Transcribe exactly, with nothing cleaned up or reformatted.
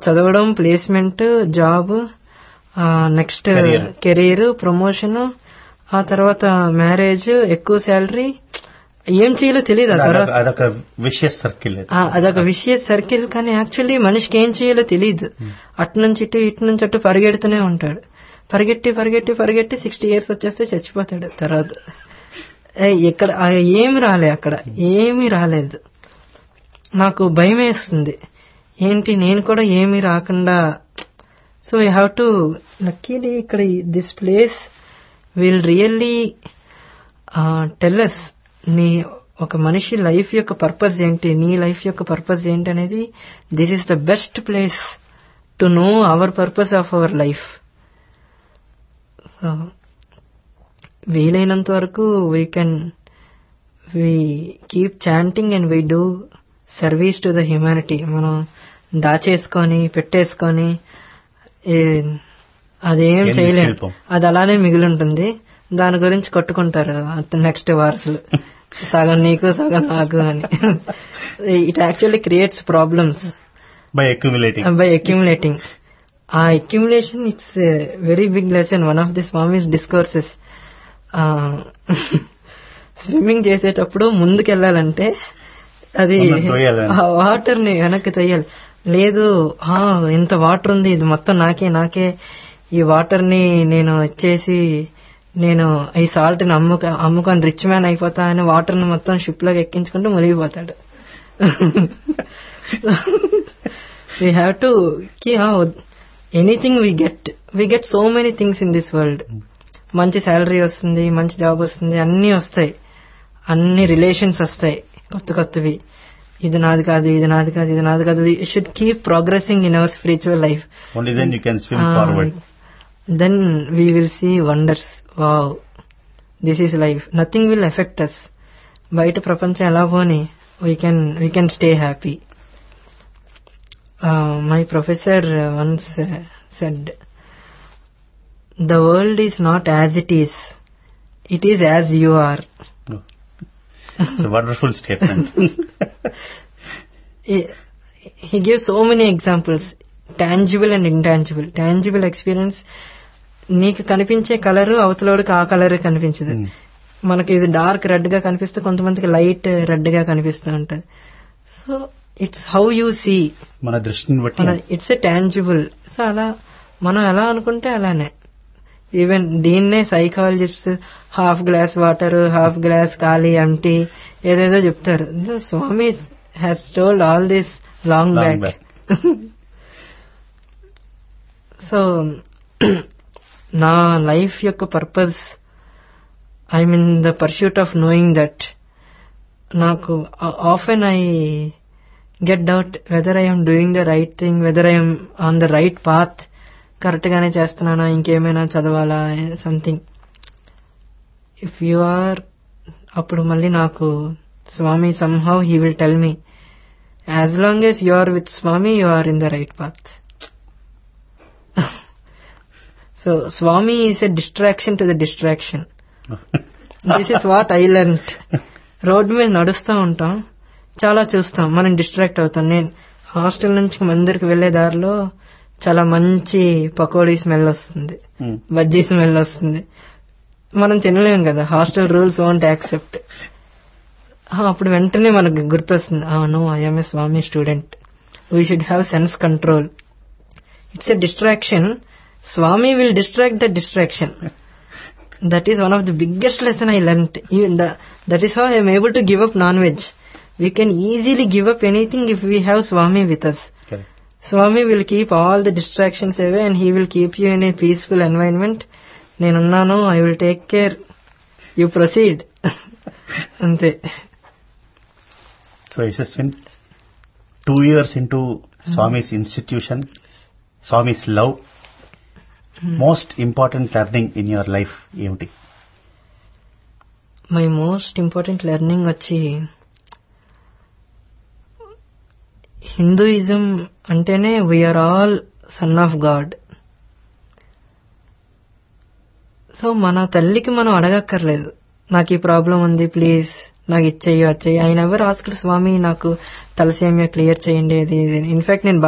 చదవడం, placement, job, next career, promotion, ఆ తర్వాత మ్యారేజ్, ఎక్కువ శాలరీ, ఏం చేయాలో తెలియదు. ఆ తర్వాత అదొక విషయస్ సర్కిల్, అదొక విషయస్ సర్కిల్. కానీ యాక్చువల్లీ మనిషికి ఏం చేయాలో తెలియదు. అటు నుంచి ఇటు, ఇటు నుంచి అటు పరిగెడుతూనే ఉంటాడు. పరిగెట్టి పరిగెట్టి పరిగెట్టి సిక్స్టీ ఇయర్స్ వచ్చేస్తే చచ్చిపోతాడు. తర్వాత ఇక్కడ ఏమి రాలే, అక్కడ ఏమీ రాలేదు. నాకు భయం వేస్తుంది, ఏంటి నేను కూడా ఏమీ రాకుండా. So you have to luckily ఇక్కడ this place will really tell us నీ ఒక మనిషి లైఫ్ యొక్క పర్పస్ ఏంటి, నీ లైఫ్ యొక్క పర్పస్ ఏంటి అనేది. This is the best place to know our purpose of our life. So వీలైనంత వరకు we can we keep chanting and we do service to the humanity. మనం దాచేసుకొని పెట్టేసుకొని అదేం చేయలేము, అది అలానే మిగిలింటుంది. దాని గురించి కొట్టుకుంటారు నెక్స్ట్ వారసులు, సగం నీకు సగం నాకు అని. It actually creates problems by accumulating by accumulating ఆ accumulation it's very big lesson. One of the Swami's discourses, swimming చేసేటప్పుడు ముందుకెళ్లాలంటే అది ఆ వాటర్ ని వెనక్కి తొయ్యాలి. లేదు, ఇంత వాటర్ ఉంది, ఇది మొత్తం నాకే నాకే ఈ వాటర్ ని నేను ఇచ్చేసి నేను ఈ సాల్ట్ ని అమ్ముక అమ్ముకొని రిచ్ మ్యాన్ అయిపోతా అని వాటర్ ని మొత్తం షిప్ లోకి ఎక్కించుకుంటూ మునిగిపోతాడు. We have to anything we get we get so many things in this world. మంచి శాలరీ వస్తుంది, మంచి జాబ్ వస్తుంది, అన్ని వస్తాయి, అన్ని రిలేషన్స్ వస్తాయి కొత్త కొత్తవి. ఇది నాది కాదు, ఇది నాది కాదు, ఇది నాది కాదు. We should keep progressing in our spiritual life. Only then you can swim forward. Then we will see wonders. Wow, this is life. Nothing will affect us. బయట ప్రపంచం ఎలా పోని we can we can stay happy. Uh, my professor once uh, said, the world is not as it is, it is as you are. Oh. It's a wonderful statement. he, he gives so many examples, tangible and intangible. Tangible experience, నీకు కనిపించే colour అవతలోడికి ఆ colour కనిపించదు. మనకి ఇది dark red గా కనిపిస్తే కొంతమందికి light red గా కనిపిస్తూ ఉంటది. So it's how you see, మన దృష్టిని బట్టి ఇట్స్ ఎ టాంజిబుల్. సో అలా మనం ఎలా అనుకుంటే అలానే. ఈవెన్ దీన్నే psychologist half glass water, half glass ఖాళీ, ఎంటీ ఏదేదో చెప్తారు. స్వామి has told all this long back. So నా లైఫ్ యొక్క purpose, I mean the pursuit of knowing that. నాకు often I get doubt whether I'm doing the right thing, whether I'm on the right path, correct గానే చేస్తున్నానా, ఇంకేమైనా చదవాలా, something. If you are, అప్పుడు మళ్ళీ నాకు స్వామి somehow he will tell me, as long as you are with Swamy you are in the right path. So Swami is a distraction to the distraction. This is what I learnt. Road మీద నడుస్తూ ఉంటాం, చాలా చూస్తాం, మనం distract అవుతాం. నేను hostel నుంచి మందిరికి వెళ్లే దారిలో చాలా మంచి పకోడీ స్మెల్ వస్తుంది, బజ్జీ స్మెల్ వస్తుంది. మనం తినలేం కదా, హాస్టల్ రూల్స్ వోంట్ యాక్సెప్ట్. అప్పుడు వెంటనే మనకు గుర్తొస్తుంది, no I'm a Swamy student, we should have sense control. It's a distraction. Swami will distract the distraction. That is one of the biggest lesson I learnt. Even the, that is how I am able to give up non-veg. We can easily give up anything if we have Swami with us. Okay. Swami will keep all the distractions away and he will keep you in a peaceful environment. Nenunnanu, I will take care. You proceed. Ante. So it's just been two years into Swami's institution, Swami's love. Most important learning in your life ఏమిటి? My most important learning వచ్చి, Hinduism అంటేనే we are all son of God. So మన తల్లికి మనం అడగక్కర్లేదు, నాకు ఈ problem ఉంది please నాకు ఇచ్చేయి వచ్చేయి. ఆయన ఎవరు ఆస్క్డ్ స్వామి నాకు తలసేమియా క్లియర్ చేయండి. అది ఇన్ఫాక్ట్ నేను